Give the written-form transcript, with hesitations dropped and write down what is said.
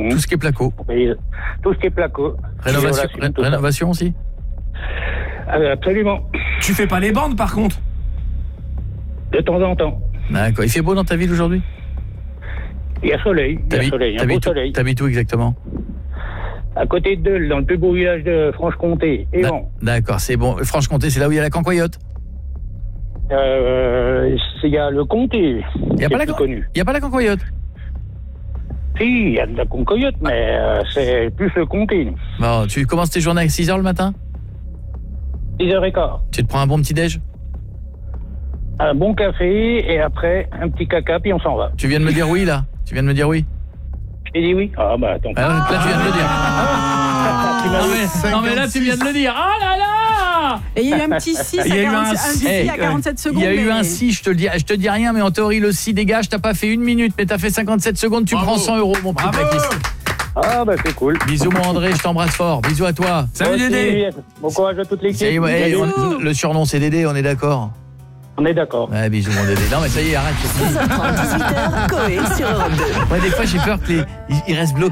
Tout ce qui est placo. Tout ce qui est placo. Rénovation aussi. Absolument. Tu fais pas les bandes par contre? De temps en temps. D'accord. Il fait beau dans ta ville aujourd'hui? Il y a soleil. Un beau soleil. T'habites où exactement? À côté de Dole, dans le plus beau village de Franche-Comté. D'accord, c'est bon. Franche-Comté, c'est là où il y a la cancoyote? Il y a le comté. Il n'y a pas la cancoyote? Si, il y a de la cancoyote, mais c'est plus le comté. Bon, tu commences tes journées à 6h le matin? 10h15. Tu te prends un bon petit déj? Un bon café et après un petit caca puis on s'en va. Tu viens de me dire oui là? Tu viens de me dire oui? J'ai dit oui. Ah bah attends. Là tu viens de le dire. Non mais là tu viens de le dire. Oh là là! Et il y a eu un petit 6 à 47 secondes. Il y a eu un 6, je te dis rien, mais en théorie le 6 dégage, t'as pas fait 1 minute, mais t'as fait 57 secondes, tu prends 100 € mon petit Takis. Ah bah c'est cool. Bisous mon André, je t'embrasse fort. Bisous à toi. Salut Dédé. Bon courage à toute l'équipe. Le surnom c'est Dédé, on est d'accord? On est d'accord. Ouais, bisous mon Dédé. Non mais ça y est, arrête. 16h30, 18h, Coé sur Europe 2. Ouais, des fois j'ai peur qu'il reste bloqué.